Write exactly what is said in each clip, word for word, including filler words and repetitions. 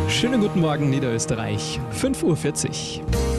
Schönen guten Morgen, Niederösterreich. fünf Uhr vierzig.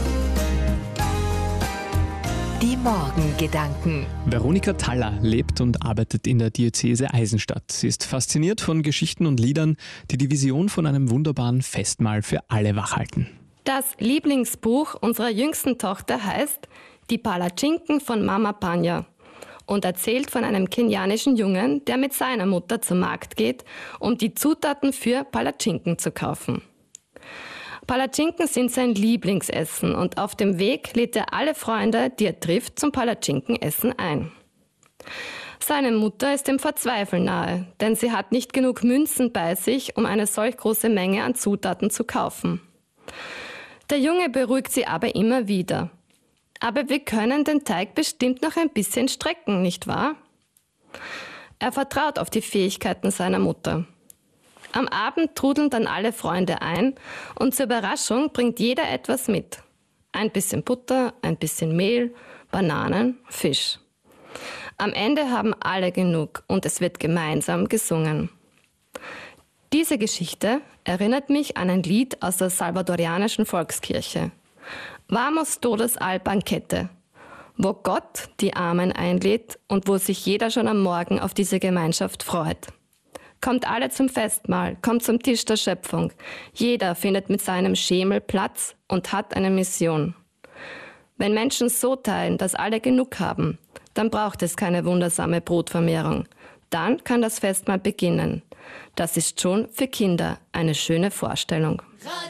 Die Morgengedanken. Veronika Thaller lebt und arbeitet in der Diözese Eisenstadt. Sie ist fasziniert von Geschichten und Liedern, die die Vision von einem wunderbaren Festmahl für alle wachhalten. Das Lieblingsbuch unserer jüngsten Tochter heißt Die Palatschinken von Mama Panya und erzählt von einem kenianischen Jungen, der mit seiner Mutter zum Markt geht, um die Zutaten für Palatschinken zu kaufen. Palatschinken sind sein Lieblingsessen und auf dem Weg lädt er alle Freunde, die er trifft, zum Palatschinkenessen ein. Seine Mutter ist dem Verzweifeln nahe, denn sie hat nicht genug Münzen bei sich, um eine solch große Menge an Zutaten zu kaufen. Der Junge beruhigt sie aber immer wieder. Aber wir können den Teig bestimmt noch ein bisschen strecken, nicht wahr? Er vertraut auf die Fähigkeiten seiner Mutter. Am Abend trudeln dann alle Freunde ein und zur Überraschung bringt jeder etwas mit. Ein bisschen Butter, ein bisschen Mehl, Bananen, Fisch. Am Ende haben alle genug und es wird gemeinsam gesungen. Diese Geschichte erinnert mich an ein Lied aus der salvadorianischen Volkskirche. Vamos todos al banquete, wo Gott die Armen einlädt und wo sich jeder schon am Morgen auf diese Gemeinschaft freut. Kommt alle zum Festmahl, kommt zum Tisch der Schöpfung. Jeder findet mit seinem Schemel Platz und hat eine Mission. Wenn Menschen so teilen, dass alle genug haben, dann braucht es keine wundersame Brotvermehrung. Dann kann das Festmahl beginnen. Das ist schon für Kinder eine schöne Vorstellung.